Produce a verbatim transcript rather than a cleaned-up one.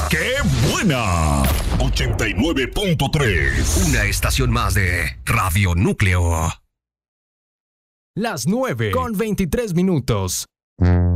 ¡Qué buena! ochenta y nueve punto tres. Una estación más de Radio Núcleo. Las nueve con veintitrés minutos.